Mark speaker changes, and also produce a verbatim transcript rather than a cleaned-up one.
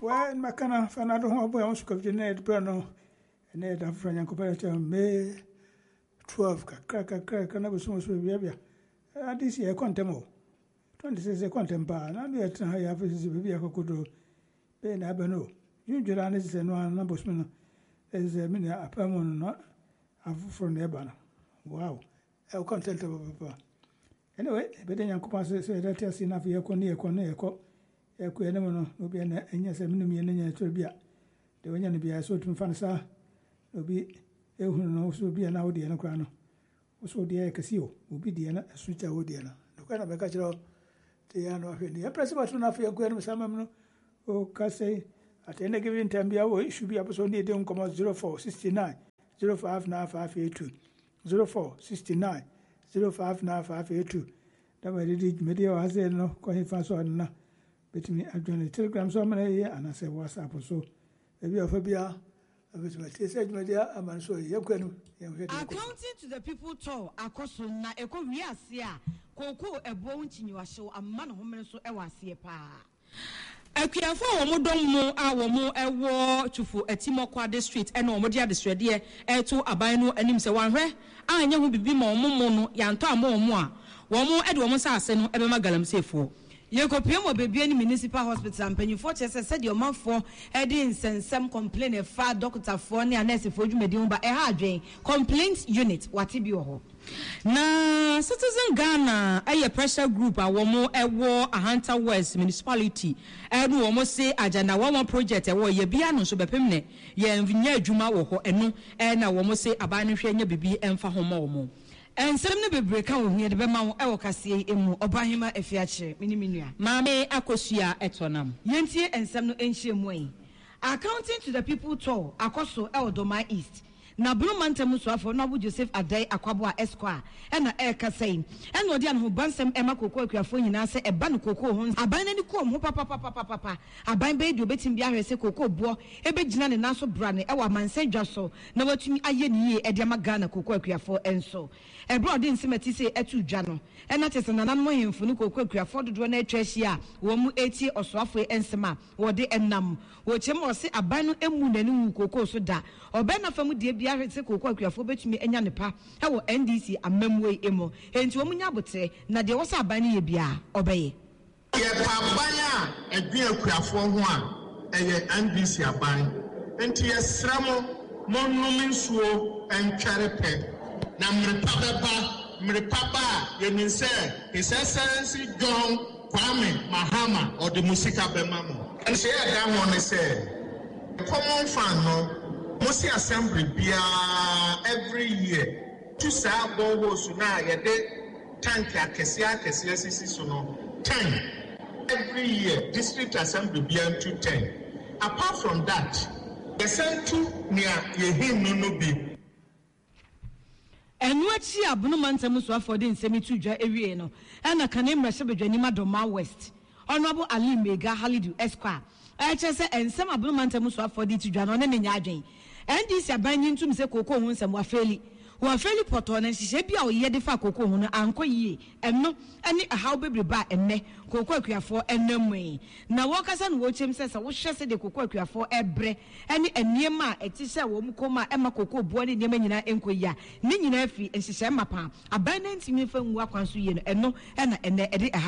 Speaker 1: Well, Macana, Fanado, boy, I was covering Bruno, and Ned of Frank Comparator, May twelve, crack a crack, and I was so much with Rabia. This year, Contemo. Twenty says a contempa, and I'm yet high up as Vivia Cocodo, Ben Abano. You, Joran, is a non numbersman, as a mini a permanent not from the Ebana. Wow, I'm content of Papa. Anyway, but then Uncle Pastor said that there's enough here, Conia, Conia, Eku enemono obi ena enya se minum ye nya to bia de wonya ne bia so tum fan sa obi ehunu no so bia na wode ena kra no so de e kase o obi de ena sucha wode ena no kwa na be ka chiro te ya no ahwe ni e press button na fa eku enu sama no o ka say at any given time bia wo issue bia so ne de nkomo zero four six nine zero five nine five eight two zero four six nine zero five nine five eight two da ba di media wa se no ko hin fa so na betimi adwene telegram so amana ye anase whatsapp so ebi ofabia betimi tese adwene aman so ye kwanu ye hwede
Speaker 2: accounting to the people tour akoso na eko wiase a koko ebo nchinyiwa hyew amma no homene so e wase pa Akuafo wo modom mu a wo mu ewo tufu Etimokwa district ene wo dia district de e to aban no anim se wanhwe anya ho bibi ma wo mu no yanto ama wo mu a wo mu e de wo mu saase no e be magalamsefo Yekopiem wo bebie ni municipal hospital mpanyifo chese said your man for heading sensem complain e fa doctor for ne nurse for dwumedi ho ba e ha adwen complaint unit wati bi ho na Citizen Ghana aye pressure group a wo mo ewo Ahanta West municipality enu wo mo say agenda one project e wo ye bia no so bepem ne ye nya adwuma wo ho enu e na wo mo say aban no hwe nya bibi emfa ho ma wo mo ensem ne bebre ka wo hu ye de be ma wo e wo kase emu obahema afiache miniminua maame akosua etonam yentie ensem no enhye mu yi accounting to the people tour akoso e Odoma East na Blue Mountain so afọ na Joseph Adai Akwabo a Esquire na e kasai e no de an ho bansem e makoko akuafo nyina se e ba no koko ho aban na ni ko ho papa papa papa papa aban be di obetim bia hwese koko buo e be gina ne naso bra ne e wa mansan dwa so na watumi aye ne ye e de amaga na koko akuafo enso e bro de nsimati se etu dwa no e na tese na nan mo hemfu no koko akuafo dodo na atwashi a wo mu eti osoafo ensema wo de enam wo chem wo se aban no emu nani wu koko so da obe na famu de bia hwese koko akuafo betumi enya ne pa e wo N D C amamwe emo enti wo munya botre na de wo sa aban ne ye bia obeye
Speaker 3: ye pa aban a edwen akuafo ho a eye N D C aban enti ye sramo monnom nsuo entware pe na mrepa beba mrepa ba ye ninse his excellency John Kwame Mahama or the musika bema mo and say that one say common fan no Mosi assembly bia every year to say go so na ye de tank akese akese sisi so no ten every year district assembly bia to ten apart from that the send to near ye him no no bi
Speaker 2: enu achi Blue Mountain so afọ de nsemi tu dwa ewie no e na kan emrese bedwani Madoma West Honorable Ali Mega Halidu Esquire e chese ensem Blue Mountain so afọ de tu dwa no ne nya adwen N D C abanyi ntum se koko hu nsem wa feli wa feli poto na hihye bia o ye de fa koko hu no anko yie enno ene how bebre ba enne koko akuafo enamui na wo kasa no wo chem se se wo hye se de koko akuafo ebre ene eniema eti se wo mkoma ema koko buo ne niema nyina enko ya ne nyina afi nhihye mapa aban na ntimi fa nwu akwanso yie no enno ena ene ede